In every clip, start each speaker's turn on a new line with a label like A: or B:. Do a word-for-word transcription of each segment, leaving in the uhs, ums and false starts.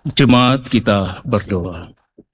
A: Jemaat kita berdoa.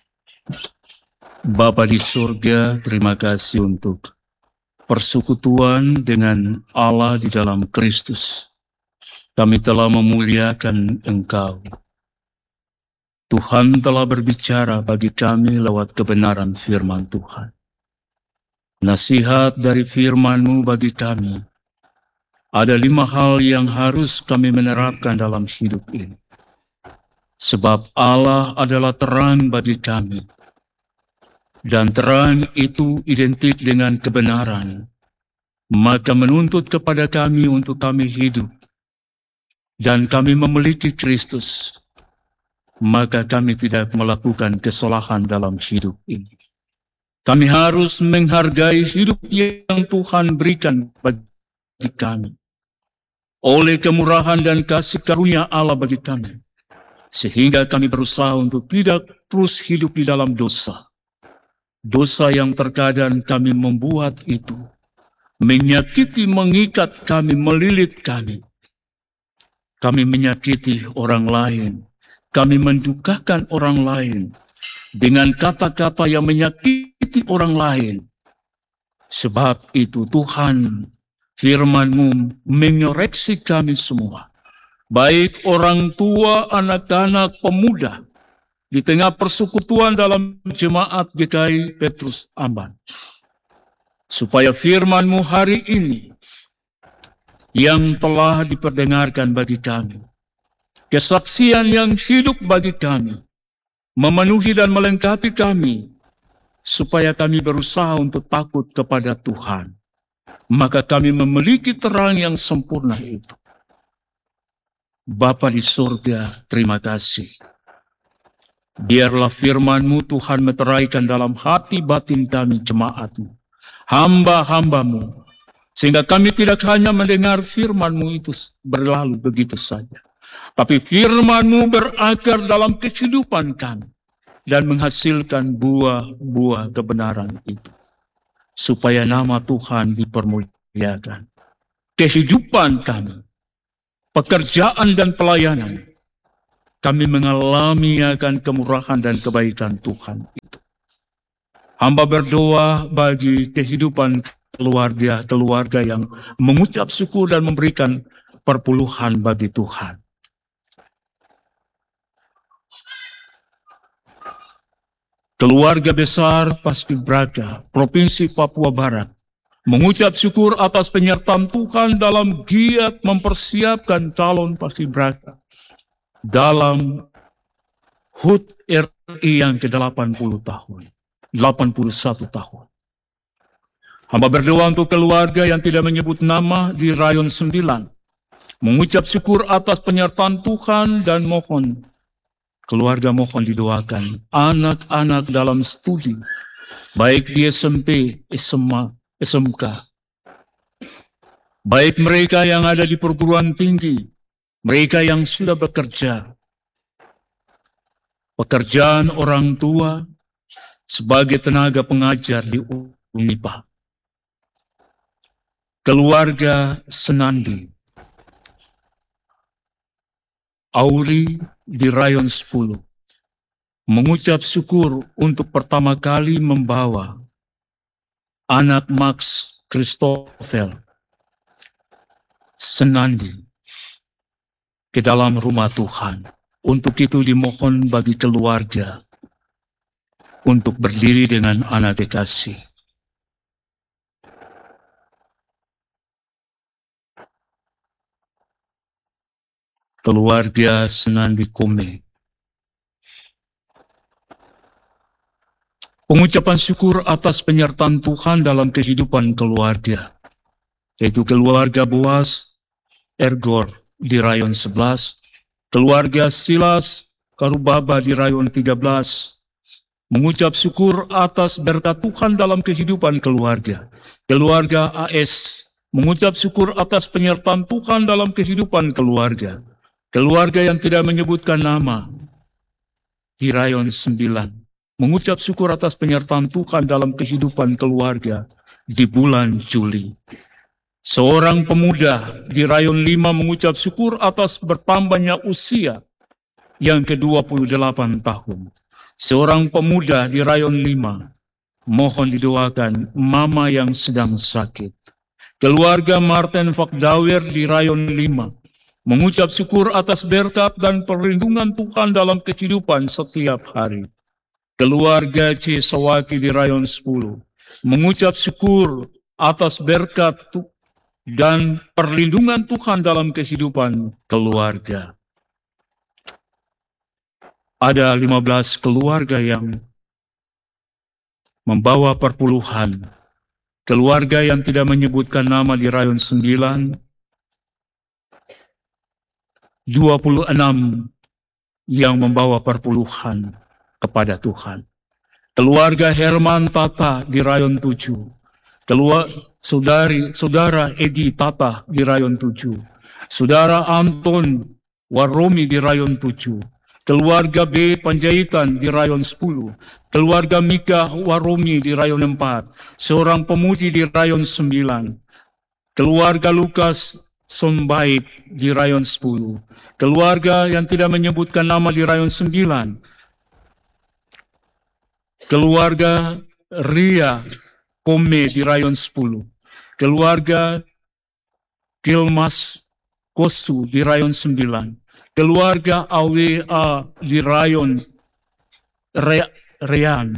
A: Bapa di surga, terima kasih untuk persekutuan dengan Allah di dalam Kristus. Kami telah memuliakan Engkau. Tuhan telah berbicara bagi kami lewat kebenaran firman Tuhan. Nasihat dari firman-Mu bagi kami. Ada lima hal yang harus kami menerapkan dalam hidup ini. Sebab Allah adalah terang bagi kami. Dan terang itu identik dengan kebenaran. Maka menuntut kepada kami untuk kami hidup. Dan kami memiliki Kristus. Maka kami tidak melakukan kesalahan dalam hidup ini. Kami harus menghargai hidup yang Tuhan berikan bagi kami. Oleh kemurahan dan kasih karunia Allah bagi kami. Sehingga kami berusaha untuk tidak terus hidup di dalam dosa. Dosa yang terkadang kami membuat itu menyakiti, mengikat kami, melilit kami. Kami menyakiti orang lain. Kami mendukakan orang lain dengan kata-kata yang menyakiti orang lain. Sebab itu Tuhan, firman-Mu mengoreksi kami semua. Baik orang tua, anak-anak, pemuda, di tengah persekutuan dalam jemaat G K I Petrus Amban. Supaya firman-Mu hari ini, yang telah diperdengarkan bagi kami, kesaksian yang hidup bagi kami, memenuhi dan melengkapi kami, supaya kami berusaha untuk takut kepada Tuhan. Maka kami memiliki terang yang sempurna itu. Bapa di surga, terima kasih. Biarlah firman-Mu Tuhan meteraikan dalam hati batin kami jemaat-Mu, hamba-hamba-Mu, sehingga kami tidak hanya mendengar firman-Mu itu berlalu begitu saja, tapi firman-Mu berakar dalam kehidupan kami dan menghasilkan buah-buah kebenaran itu, supaya nama Tuhan dipermuliakan. Kehidupan kami, pekerjaan dan pelayanan, kami mengalami akan kemurahan dan kebaikan Tuhan itu. Hamba berdoa bagi kehidupan keluarga-keluarga yang mengucap syukur dan memberikan perpuluhan bagi Tuhan. Keluarga besar Paskibraka, Provinsi Papua Barat, mengucap syukur atas penyertaan Tuhan dalam giat mempersiapkan calon Paskibraka dalam H U T R I yang ke delapan puluh tahun, delapan puluh satu tahun. Hamba berdoa untuk keluarga yang tidak menyebut nama di Rayon sembilan, mengucap syukur atas penyertaan Tuhan dan mohon, keluarga mohon didoakan anak-anak dalam studi, baik di S M P, S M A, S M K, baik mereka yang ada di perguruan tinggi, mereka yang sudah bekerja, pekerjaan orang tua sebagai tenaga pengajar di Unipa, keluarga Senandi, Auri di Rayon sepuluh, mengucap syukur untuk pertama kali membawa anak Max Christopher Senandi ke dalam rumah Tuhan. Untuk itu dimohon bagi keluarga untuk berdiri dengan anak kekasih. Keluarga Senandi Kome. Pengucapan syukur atas penyertaan Tuhan dalam kehidupan keluarga, yaitu keluarga Boas Ergor di Rayon sebelas, keluarga Silas Karubaba di Rayon tiga belas, mengucap syukur atas berkat Tuhan dalam kehidupan keluarga. Keluarga A S mengucap syukur atas penyertaan Tuhan dalam kehidupan keluarga. Keluarga yang tidak menyebutkan nama di Rayon sembilan, mengucap syukur atas penyertaan Tuhan dalam kehidupan keluarga di bulan Juli. Seorang pemuda di Rayon lima mengucap syukur atas bertambahnya usia yang ke dua puluh delapan tahun. Seorang pemuda di rayon lima, mohon didoakan mama yang sedang sakit. Keluarga Martin Vakdawer di rayon lima, mengucap syukur atas berkat dan perlindungan Tuhan dalam kehidupan setiap hari. Keluarga C. Sawaki di rayon sepuluh, mengucap syukur atas berkat dan perlindungan Tuhan dalam kehidupan keluarga. Ada lima belas keluarga yang membawa perpuluhan. Keluarga yang tidak menyebutkan nama di rayon sembilan, dua puluh enam yang membawa perpuluhan kepada Tuhan. Keluarga Herman Tata di rayon tujuh. Keluar, saudari, saudara Edi Tata di rayon tujuh. Saudara Anton Waromi di rayon tujuh. Keluarga B. Panjaitan di rayon sepuluh. Keluarga Mika Waromi di rayon empat. Seorang pemudi di rayon sembilan. Keluarga Lukas Sombaik di rayon sepuluh. Keluarga yang tidak menyebutkan nama di rayon sembilan. Keluarga Ria Kome di rayon sepuluh. Keluarga Kilmas Kosu di rayon sembilan. Keluarga A W A di rayon Re Rean.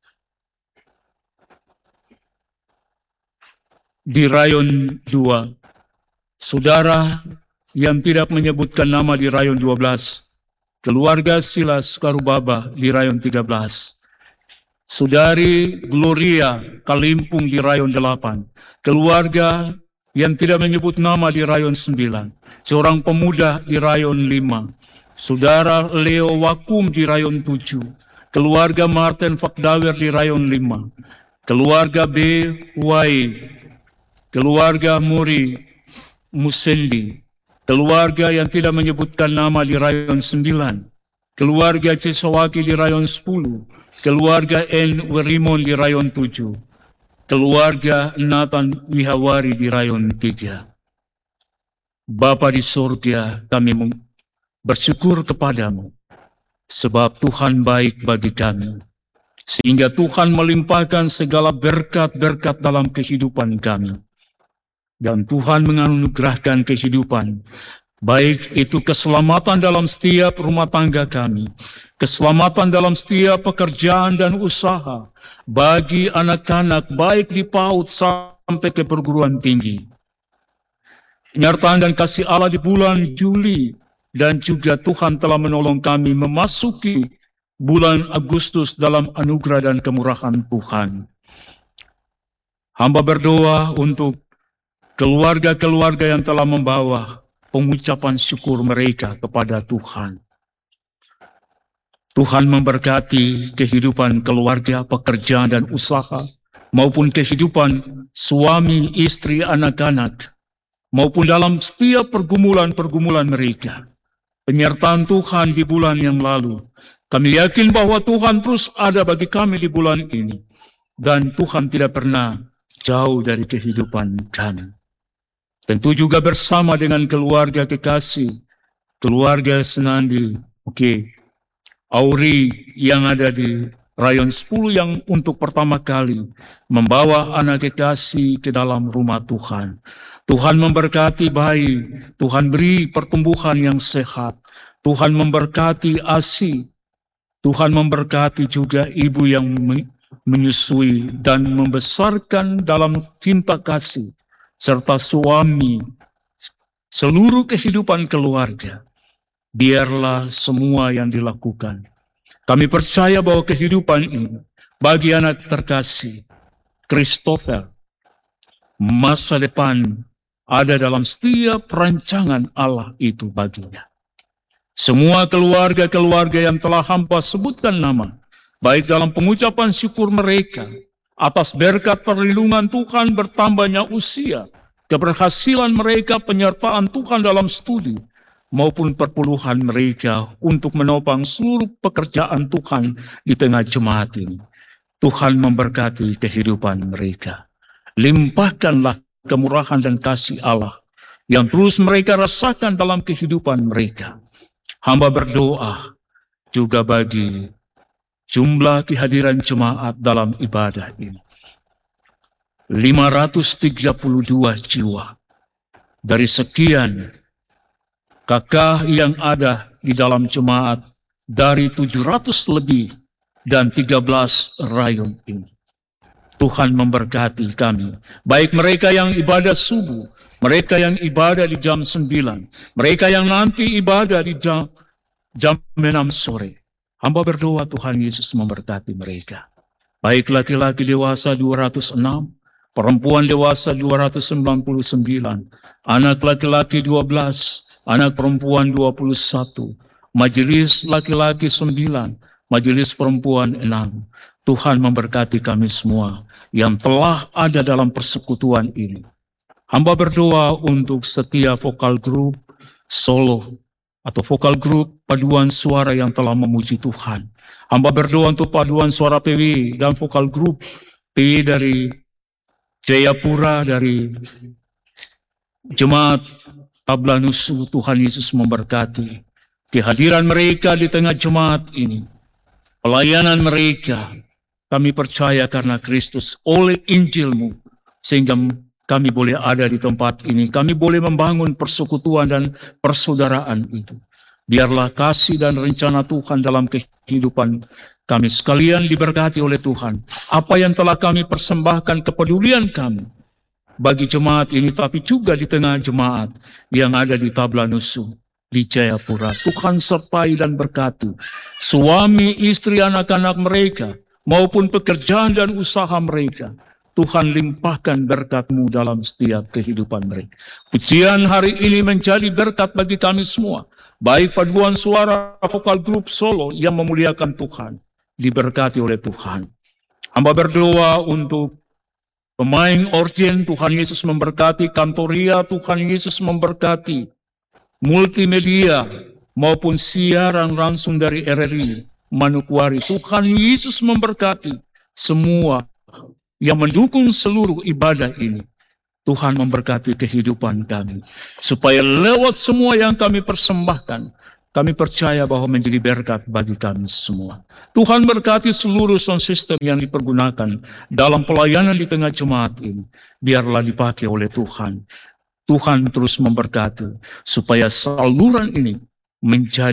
A: Di rayon dua. Saudara yang tidak menyebutkan nama di rayon dua belas. Keluarga Silas Karubaba di rayon tiga belas. Saudari Gloria Kalimpung di rayon delapan. Keluarga yang tidak menyebut nama di rayon sembilan. Seorang pemuda di rayon lima. Saudara Leo Wakum di rayon tujuh. Keluarga Martin Vakdawer di rayon lima. Keluarga B. Wai. Keluarga Muri Musendi. Keluarga yang tidak menyebutkan nama di rayon sembilan. Keluarga Cisawaki di rayon sepuluh. Keluarga N. Werimon di rayon tujuh. Keluarga Nathan Wihawari di rayon tiga. Bapa di surga, kami bersyukur kepadamu, sebab Tuhan baik bagi kami, sehingga Tuhan melimpahkan segala berkat-berkat dalam kehidupan kami. Dan Tuhan menganugerahkan kehidupan, baik itu keselamatan dalam setiap rumah tangga kami, keselamatan dalam setiap pekerjaan dan usaha, bagi anak-anak baik di PAUD sampai ke perguruan tinggi. Penyertaan dan kasih Allah di bulan Juli, dan juga Tuhan telah menolong kami memasuki bulan Agustus dalam anugerah dan kemurahan Tuhan. Hamba berdoa untuk keluarga-keluarga yang telah membawa pengucapan syukur mereka kepada Tuhan. Tuhan memberkati kehidupan keluarga, pekerjaan dan usaha, maupun kehidupan suami, istri, anak-anak, maupun dalam setiap pergumulan-pergumulan mereka. Penyertaan Tuhan di bulan yang lalu, kami yakin bahwa Tuhan terus ada bagi kami di bulan ini, dan Tuhan tidak pernah jauh dari kehidupan kami. Tentu juga bersama dengan keluarga kekasih, keluarga Senandi, oke, okay, Auri yang ada di rayon sepuluh yang untuk pertama kali membawa anak kekasih ke dalam rumah Tuhan. Tuhan memberkati bayi, Tuhan beri pertumbuhan yang sehat, Tuhan memberkati ASI, Tuhan memberkati juga ibu yang menyusui dan membesarkan dalam cinta kasih, serta suami, seluruh kehidupan keluarga. Biarlah semua yang dilakukan. Kami percaya bahwa kehidupan ini bagi anak terkasih, Christopher, masa depan ada dalam setiap rancangan Allah itu baginya. Semua keluarga-keluarga yang telah hamba sebutkan nama, baik dalam pengucapan syukur mereka, atas berkat perlindungan Tuhan bertambahnya usia, keberhasilan mereka penyertaan Tuhan dalam studi, maupun perpuluhan mereka untuk menopang seluruh pekerjaan Tuhan di tengah jemaat ini. Tuhan memberkati kehidupan mereka. Limpahkanlah kemurahan dan kasih Allah yang terus mereka rasakan dalam kehidupan mereka. Hamba berdoa juga bagi jumlah kehadiran jemaat dalam ibadah ini. lima ratus tiga puluh dua jiwa dari sekian kakak yang ada di dalam jemaat dari tujuh ratus lebih dan tiga belas rayon ini. Tuhan memberkati kami, baik mereka yang ibadah subuh, mereka yang ibadah di jam sembilan, mereka yang nanti ibadah di jam, jam enam sore. Hamba berdoa Tuhan Yesus memberkati mereka. Baik laki-laki dewasa dua ratus enam, perempuan dewasa dua ratus sembilan puluh sembilan, anak laki-laki dua belas, anak perempuan dua puluh satu, majelis laki-laki sembilan, majelis perempuan enam. Tuhan memberkati kami semua yang telah ada dalam persekutuan ini. Hamba berdoa untuk setiap vokal grup solo atau vokal grup paduan suara yang telah memuji Tuhan. Hamba berdoa untuk paduan suara P W dan vokal grup P W dari Jayapura, dari Jemaat Tablanusu. Tuhan Yesus memberkati kehadiran mereka di tengah jemaat ini, pelayanan mereka. Kami percaya karena Kristus, oleh Injil-Mu, sehingga kami boleh ada di tempat ini. Kami boleh membangun persekutuan dan persaudaraan itu. Biarlah kasih dan rencana Tuhan dalam kehidupan kami sekalian diberkati oleh Tuhan. Apa yang telah kami persembahkan, kepedulian kami bagi jemaat ini, tapi juga di tengah jemaat yang ada di Tablanusu, di Jayapura. Tuhan sertai dan berkati suami, istri, anak-anak mereka, maupun pekerjaan dan usaha mereka. Tuhan limpahkan berkat-Mu dalam setiap kehidupan mereka. Pujian hari ini menjadi berkat bagi kami semua, baik paduan suara vokal grup solo yang memuliakan Tuhan, diberkati oleh Tuhan. Hamba berdoa untuk pemain orgen, Tuhan Yesus memberkati. Kantoria, Tuhan Yesus memberkati. Multimedia maupun siaran langsung dari R R I Manokwari, Tuhan Yesus memberkati semua yang mendukung seluruh ibadah ini. Tuhan memberkati kehidupan kami, supaya lewat semua yang kami persembahkan, kami percaya bahwa menjadi berkat bagi kami semua. Tuhan berkati seluruh sound system yang dipergunakan dalam pelayanan di tengah jemaat ini. Biarlah dipakai oleh Tuhan. Tuhan terus memberkati, supaya saluran ini menjadi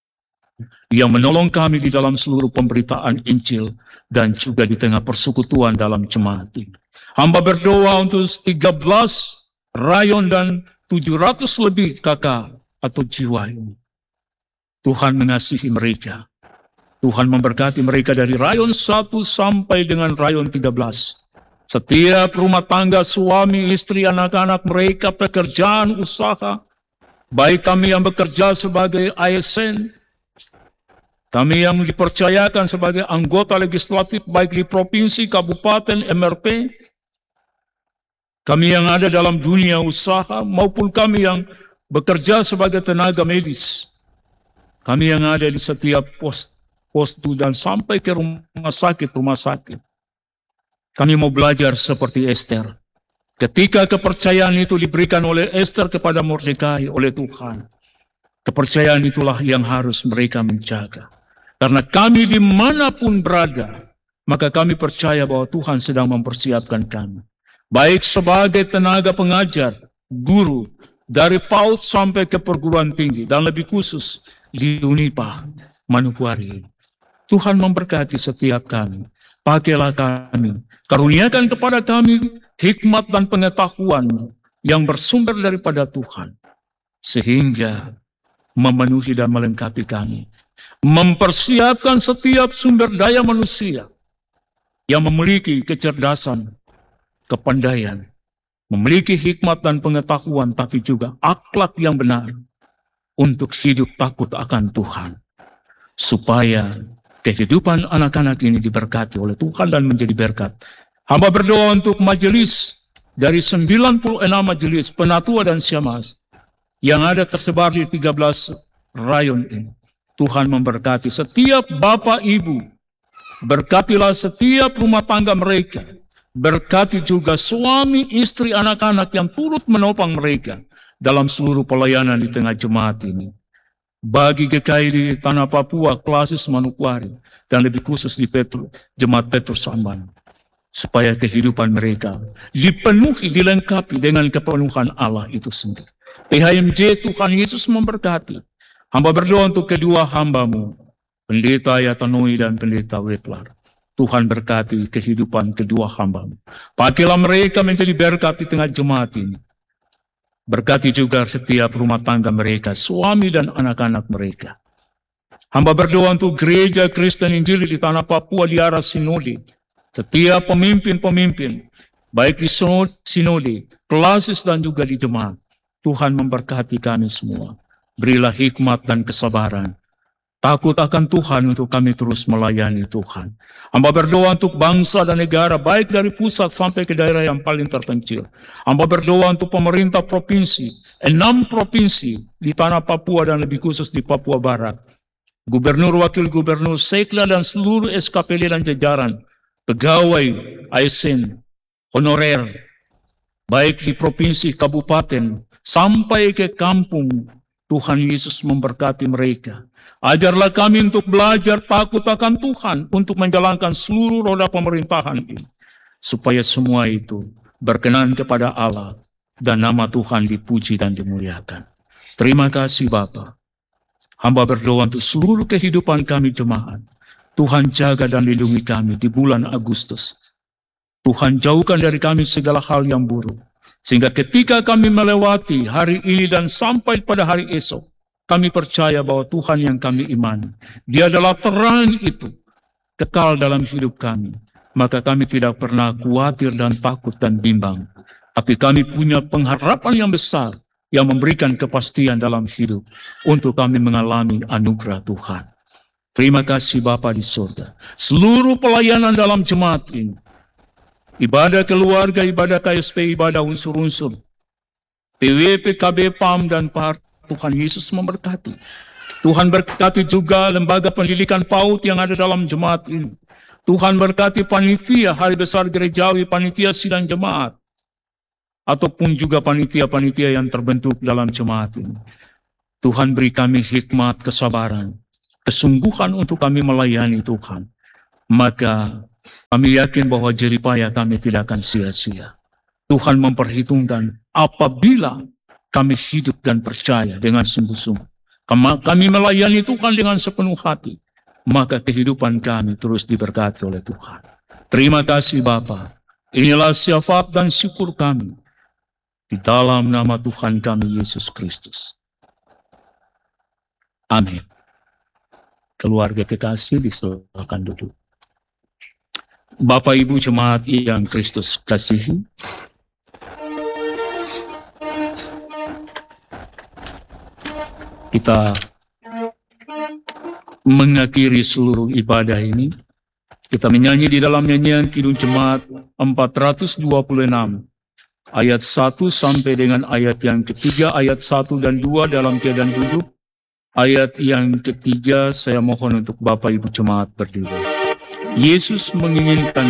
A: yang menolong kami di dalam seluruh pemberitaan Injil dan juga di tengah persekutuan dalam jemaat ini. Hamba berdoa untuk tiga belas rayon dan tujuh ratus lebih kakak atau jiwa ini. Tuhan mengasihi mereka. Tuhan memberkati mereka dari rayon satu sampai dengan rayon tiga belas. Setiap rumah tangga, suami, istri, anak-anak mereka, pekerjaan, usaha, baik kami yang bekerja sebagai A S N, kami yang dipercayakan sebagai anggota legislatif baik di provinsi, kabupaten, M R P, kami yang ada dalam dunia usaha, maupun kami yang bekerja sebagai tenaga medis, kami yang ada di setiap pos, postu dan sampai ke rumah sakit-rumah sakit. Kami mau belajar seperti Esther. Ketika kepercayaan itu diberikan oleh Esther kepada Mordekai oleh Tuhan, kepercayaan itulah yang harus mereka menjaga. Karena kami dimanapun berada, maka kami percaya bahwa Tuhan sedang mempersiapkan kami. Baik sebagai tenaga pengajar, guru, dari PAUD sampai ke perguruan tinggi, dan lebih khusus di Unipa Manokwari. Tuhan memberkati setiap kami. Pakailah kami, karuniakan kepada kami hikmat dan pengetahuan yang bersumber daripada Tuhan, sehingga memenuhi dan melengkapi kami, mempersiapkan setiap sumber daya manusia yang memiliki kecerdasan, kepandaian, memiliki hikmat dan pengetahuan, tapi juga akhlak yang benar untuk hidup takut akan Tuhan, supaya kehidupan anak-anak ini diberkati oleh Tuhan dan menjadi berkat. Hamba berdoa untuk majelis dari sembilan puluh enam majelis penatua dan syamaz yang ada tersebar di tiga belas rayon ini. Tuhan memberkati setiap bapak ibu, berkatilah setiap rumah tangga mereka, berkati juga suami, istri, anak-anak yang turut menopang mereka dalam seluruh pelayanan di tengah jemaat ini. bagi G K I di Tanah Papua, Klasis Manokwari, dan lebih khusus di Petru, Jemaat Petrus Amban, supaya kehidupan mereka dipenuhi, dilengkapi dengan kepenuhan Allah itu sendiri. P H M J, Tuhan Yesus memberkati. Hamba berdoa untuk kedua hambamu, Pendeta Yatanoi dan Pendeta Weflar. Tuhan berkati kehidupan kedua hambamu. Pakailah mereka menjadi berkat di tengah jemaat ini. Berkati juga setiap rumah tangga mereka, suami dan anak-anak mereka. Hamba berdoa untuk gereja Kristen Injili di Tanah Papua di arah sinode. Setiap pemimpin-pemimpin, baik di sinode, Klasis dan juga di jemaat. Tuhan memberkati kami semua. Berilah hikmat dan kesabaran. Takut akan Tuhan untuk kami terus melayani Tuhan. Hamba berdoa untuk bangsa dan negara, baik dari pusat sampai ke daerah yang paling terpencil. Hamba berdoa untuk pemerintah provinsi, enam provinsi di Tanah Papua dan lebih khusus di Papua Barat. Gubernur, Wakil Gubernur, Sekla dan seluruh S K P D dan jajaran, pegawai A S N, honorer, baik di provinsi, kabupaten, sampai ke kampung. Tuhan Yesus memberkati mereka. Ajarlah kami untuk belajar takut akan Tuhan untuk menjalankan seluruh roda pemerintahan ini. Supaya semua itu berkenan kepada Allah dan nama Tuhan dipuji dan dimuliakan. Terima kasih Bapa. Hamba berdoa untuk seluruh kehidupan kami jemaat. Tuhan jaga dan lindungi kami di bulan Agustus. Tuhan jauhkan dari kami segala hal yang buruk. Sehingga ketika kami melewati hari ini dan sampai pada hari esok, kami percaya bahwa Tuhan yang kami imani, Dia adalah terang itu, kekal dalam hidup kami. Maka kami tidak pernah khawatir dan takut dan bimbang. Tapi kami punya pengharapan yang besar, yang memberikan kepastian dalam hidup, untuk kami mengalami anugerah Tuhan. Terima kasih Bapa di surga. Seluruh pelayanan dalam jemaat ini, ibadah keluarga, ibadah K S P, ibadah unsur-unsur, P W P, K B, P A M, dan P A R, Tuhan Yesus memberkati. Tuhan berkati juga lembaga pendidikan PAUD yang ada dalam jemaat ini. Tuhan berkati panitia Hari Besar Gerejawi, panitia sidang jemaat, ataupun juga panitia-panitia yang terbentuk dalam jemaat ini. Tuhan beri kami hikmat, kesabaran, kesungguhan untuk kami melayani Tuhan. Maka kami yakin bahwa jeripaya kami tidak akan sia-sia. Tuhan memperhitungkan apabila kami hidup dan percaya dengan sungguh-sungguh. Kami melayani Tuhan dengan sepenuh hati. Maka kehidupan kami terus diberkati oleh Tuhan. Terima kasih Bapa. Inilah syafaat dan syukur kami. Di dalam nama Tuhan kami Yesus Kristus. Amin. Keluarga kekasih disilakan duduk. Bapak Ibu jemaat yang Kristus kasihi, kita mengakhiri seluruh ibadah ini. Kita menyanyi di dalam nyanyian Kidung Jemaat empat ratus dua puluh enam, ayat satu sampai dengan ayat yang ketiga, ayat satu dan dua dalam keadaan duduk. Ayat yang ketiga saya mohon untuk Bapak Ibu jemaat berdiri. Yesus menginginkan